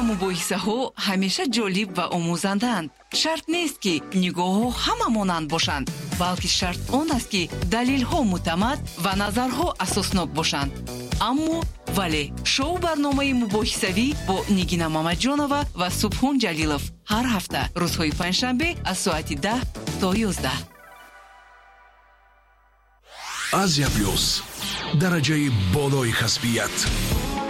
мубоҳисаҳо ҳамеша ҷолиб ва омӯзанданд. шарт нест ки нигоҳҳо ҳама монанд бошанд, балки шарт он аст ки далилҳо муътамад ва назарҳо асоснок бошанд. аммо вале шоу барномаи мубоҳисавӣ бо Нигина Мамаҷонова ва Субҳон Ҷалилов ҳар ҳафта рӯзҳои панҷшанбе аз соати 10 то 11. Азия плюс дараҷаи болои касбият.